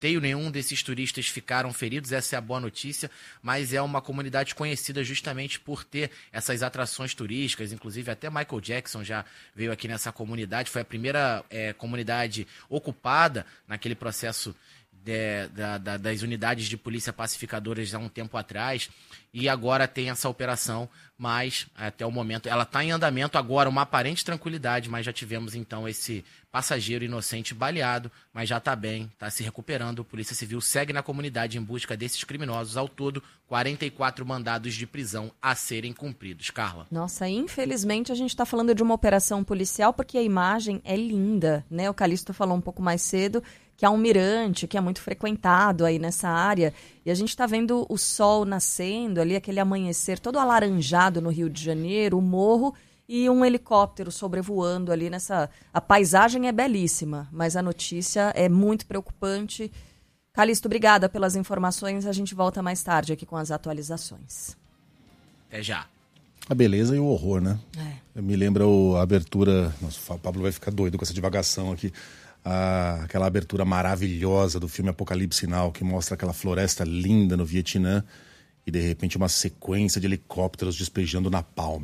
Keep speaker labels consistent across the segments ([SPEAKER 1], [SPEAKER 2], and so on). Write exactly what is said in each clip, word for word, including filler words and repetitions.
[SPEAKER 1] nenhum desses turistas ficaram feridos, essa é a boa notícia, mas é uma comunidade conhecida justamente por ter essas atrações turísticas, inclusive até Michael Jackson já veio aqui nessa comunidade, foi a primeira é, comunidade ocupada naquele processo de, da, da, das unidades de polícia pacificadoras há um tempo atrás, e agora tem essa operação, mas até o momento ela está em andamento agora, uma aparente tranquilidade, mas já tivemos então esse passageiro inocente baleado, mas já está bem, está se recuperando. A Polícia Civil segue na comunidade em busca desses criminosos. Ao todo, quarenta e quatro mandados de prisão a serem cumpridos. Carla.
[SPEAKER 2] Nossa, infelizmente a gente está falando de uma operação policial porque a imagem é linda, né? O Calixto falou um pouco mais cedo que há um mirante que é muito frequentado aí nessa área e a gente está vendo o sol nascendo ali, aquele amanhecer todo alaranjado no Rio de Janeiro, o morro e um helicóptero sobrevoando ali nessa... A paisagem é belíssima, mas a notícia é muito preocupante. Calixto, obrigada pelas informações. A gente volta mais tarde aqui com as atualizações.
[SPEAKER 1] Até já.
[SPEAKER 3] A beleza e o horror, né?
[SPEAKER 2] É.
[SPEAKER 3] Me lembra o- a abertura... Nossa, o Pablo vai ficar doido com essa divagação aqui. A- aquela abertura maravilhosa do filme Apocalipse Now, que mostra aquela floresta linda no Vietnã e, de repente, uma sequência de helicópteros despejando napalm.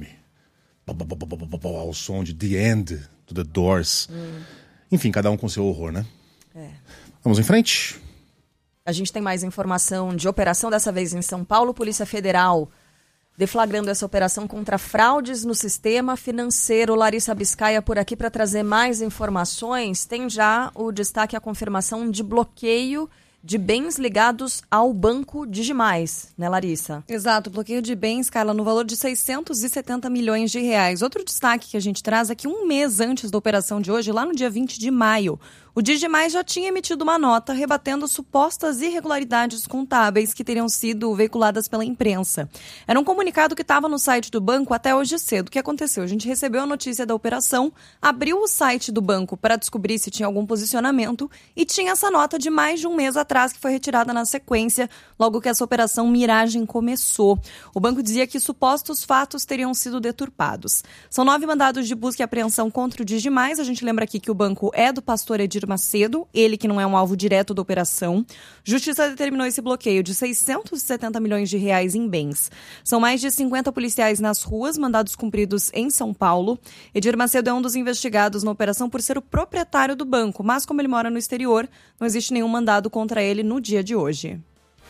[SPEAKER 3] Ao som de The End, do The Doors. Hum. Enfim, cada um com seu horror, né?
[SPEAKER 2] É.
[SPEAKER 3] Vamos em frente?
[SPEAKER 2] A gente tem mais informação de operação, dessa vez em São Paulo. Polícia Federal deflagrando essa operação contra fraudes no sistema financeiro. Larissa Biscaia por aqui para trazer mais informações. Tem já o destaque, a confirmação de bloqueio de bens ligados ao Banco Digimais, né, Larissa?
[SPEAKER 4] Exato, bloqueio de bens, Carla, no valor de seiscentos e setenta milhões de reais. Outro destaque que a gente traz é que um mês antes da operação de hoje, lá no dia vinte de maio, o Digimais já tinha emitido uma nota rebatendo supostas irregularidades contábeis que teriam sido veiculadas pela imprensa. Era um comunicado que estava no site do banco até hoje cedo. O que aconteceu? A gente recebeu a notícia da operação, abriu o site do banco para descobrir se tinha algum posicionamento e tinha essa nota de mais de um mês atrás que foi retirada na sequência, logo que essa operação Miragem começou. O banco dizia que supostos fatos teriam sido deturpados. São nove mandados de busca e apreensão contra o Digimais. A gente lembra aqui que o banco é do pastor Edir Macedo, ele que não é um alvo direto da operação. Justiça determinou esse bloqueio de seiscentos e setenta milhões de reais em bens. São mais de cinquenta policiais nas ruas, mandados cumpridos em São Paulo. Edir Macedo é um dos investigados na operação por ser o proprietário do banco, mas como ele mora no exterior, não existe nenhum mandado contra ele no dia de hoje.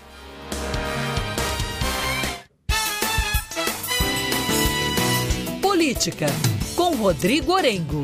[SPEAKER 5] Política, com Rodrigo Orengo.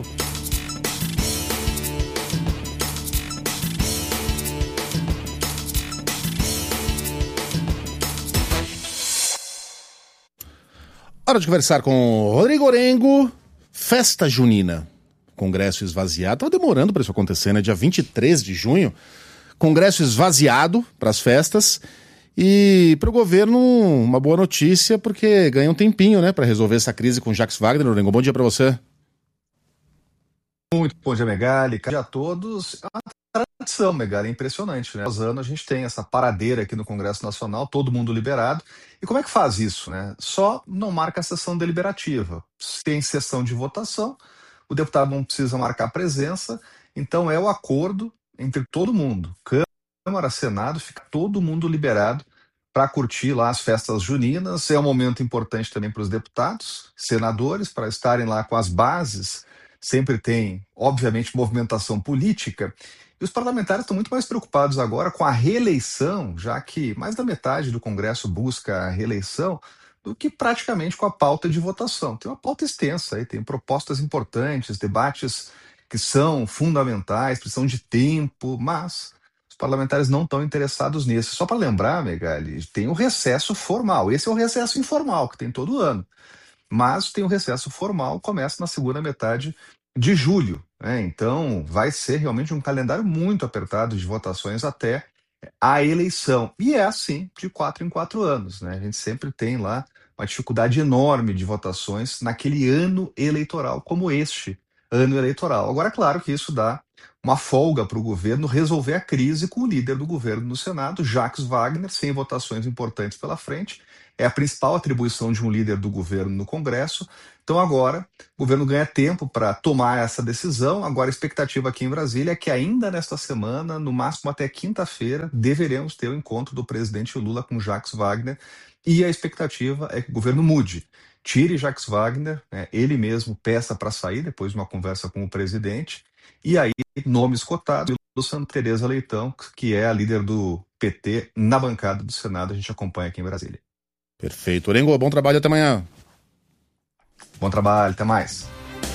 [SPEAKER 3] Hora de conversar com Rodrigo Orengo. Festa junina. Congresso esvaziado. Tava demorando para isso acontecer, né? Dia vinte e três de junho. Congresso esvaziado para as festas. E para o governo, uma boa notícia, porque ganha um tempinho, né? Para resolver essa crise com Jacques Wagner. Orengo, bom dia para você.
[SPEAKER 6] Muito bom dia, Megali. Bom dia a todos. É uma tradição, Megali, é impressionante, né? Há anos a gente tem essa paradeira aqui no Congresso Nacional, todo mundo liberado. E como é que faz isso, né? Só não marca a sessão deliberativa. Tem sessão de votação, o deputado não precisa marcar presença, então é o acordo entre todo mundo. Câmara, Senado, fica todo mundo liberado para curtir lá as festas juninas. É um momento importante também para os deputados, senadores, para estarem lá com as bases. Sempre tem, obviamente, movimentação política. E os parlamentares estão muito mais preocupados agora com a reeleição, já que mais da metade do Congresso busca a reeleição, do que praticamente com a pauta de votação. Tem uma pauta extensa aí, tem propostas importantes, debates que são fundamentais, precisam de tempo, mas os parlamentares não estão interessados nisso. Só para lembrar, Megali, tem o recesso formal. Esse é o recesso informal, que tem todo ano. Mas tem o recesso formal, começa na segunda metade de julho, né? Então vai ser realmente um calendário muito apertado de votações até a eleição. E é assim, de quatro em quatro anos, né? A gente sempre tem lá uma dificuldade enorme de votações naquele ano eleitoral como este, ano eleitoral. Agora, é claro que isso dá uma folga para o governo resolver a crise com o líder do governo no Senado, Jacques Wagner, sem votações importantes pela frente. É a principal atribuição de um líder do governo no Congresso. Então agora o governo ganha tempo para tomar essa decisão. Agora a expectativa aqui em Brasília é que ainda nesta semana, no máximo até quinta-feira, deveremos ter o encontro do presidente Lula com Jacques Wagner. E a expectativa é que o governo mude. Tire Jacques Wagner, né, ele mesmo peça para sair depois de uma conversa com o presidente. E aí, nomes cotados, Santa Tereza Leitão, que é a líder do P T na bancada do Senado, a gente acompanha aqui em Brasília.
[SPEAKER 3] Perfeito. Orengo, bom trabalho, até amanhã.
[SPEAKER 6] Bom trabalho, até mais.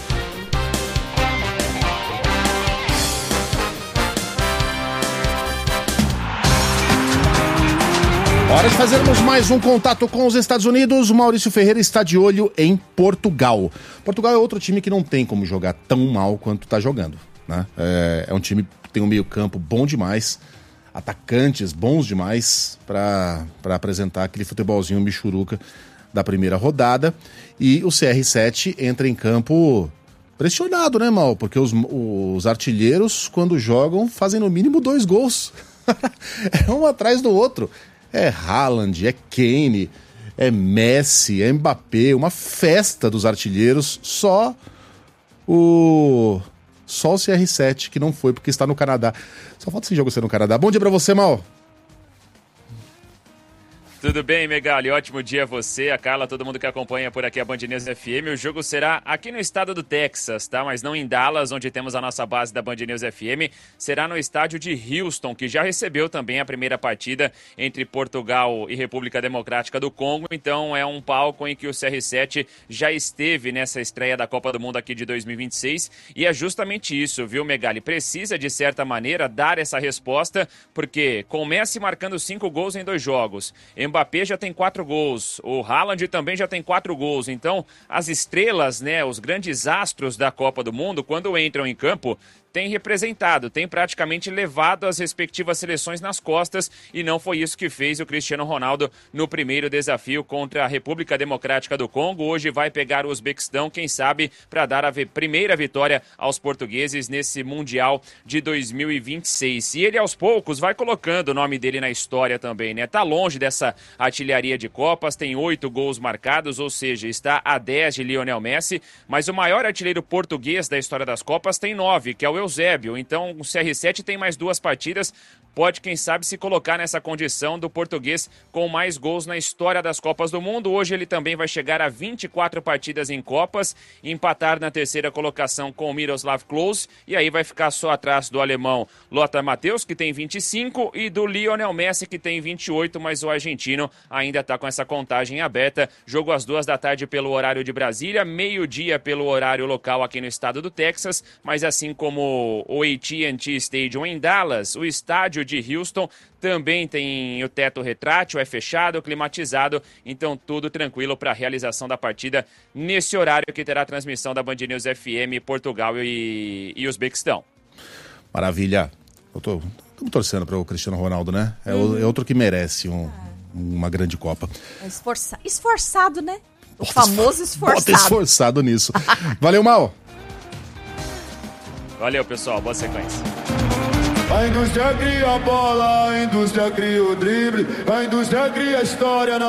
[SPEAKER 3] Hora de fazermos mais um contato com os Estados Unidos. O Maurício Ferreira está de olho em Portugal. Portugal é outro time que não tem como jogar tão mal quanto está jogando, né? É, é um time que tem um meio campo bom demais, atacantes bons demais para apresentar aquele futebolzinho michuruca da primeira rodada. E o C R sete entra em campo pressionado, né, Mal? Porque os, os artilheiros, quando jogam, fazem no mínimo dois gols. É um atrás do outro. É Haaland, é Kane, é Messi, é Mbappé, uma festa dos artilheiros. Só o só o C R sete que não foi porque está no Canadá. Só falta esse jogo ser no Canadá. Bom dia pra você, Mal.
[SPEAKER 7] Tudo bem, Megali? Ótimo dia a você, a Carla, todo mundo que acompanha por aqui a Band News F M. O jogo será aqui no estado do Texas, tá? Mas não em Dallas, onde temos a nossa base da Band News F M. Será no estádio de Houston, que já recebeu também a primeira partida entre Portugal e República Democrática do Congo. Então é um palco em que o C R sete já esteve nessa estreia da Copa do Mundo aqui de dois mil e vinte e seis. E é justamente isso, viu, Megali? Precisa, de certa maneira, dar essa resposta, porque comece marcando cinco gols em dois jogos. Mbappé já tem quatro gols, o Haaland também já tem quatro gols, então as estrelas, né, os grandes astros da Copa do Mundo, quando entram em campo, tem representado, tem praticamente levado as respectivas seleções nas costas, e não foi isso que fez o Cristiano Ronaldo no primeiro desafio contra a República Democrática do Congo. Hoje vai pegar o Uzbequistão, quem sabe, para dar a primeira vitória aos portugueses nesse Mundial de dois mil e vinte e seis. E ele, aos poucos, vai colocando o nome dele na história também, né? Tá longe dessa artilharia de Copas, tem oito gols marcados, ou seja, está a dez de Lionel Messi, mas o maior artilheiro português da história das Copas tem nove, que é o Eusébio. Então o C R sete tem mais duas partidas, pode, quem sabe, se colocar nessa condição do português com mais gols na história das Copas do Mundo. Hoje ele também vai chegar a vinte e quatro partidas em Copas, empatar na terceira colocação com o Miroslav Klose, e aí vai ficar só atrás do alemão Lothar Matthäus, que tem vinte e cinco, e do Lionel Messi, que tem vinte e oito, mas o argentino ainda está com essa contagem aberta. Jogo às duas da tarde pelo horário de Brasília, meio-dia pelo horário local aqui no estado do Texas, mas assim como o A T and T Stadium em Dallas, o estádio de Houston também tem o teto retrátil, é fechado, climatizado, então tudo tranquilo para a realização da partida nesse horário que terá a transmissão da Band News F M, Portugal e, e Uzbequistão. Maravilha.
[SPEAKER 3] Eu tô, tô torcendo para o Cristiano Ronaldo, né? É, uhum. o, é outro que merece um, uma grande Copa.
[SPEAKER 2] É esforça, esforçado, né? O bota famoso esforçado.
[SPEAKER 3] Bota esforçado nisso. Valeu, Mal.
[SPEAKER 7] Valeu, pessoal. Boa sequência.
[SPEAKER 8] A indústria cria a bola, a indústria cria o drible, a indústria cria a história.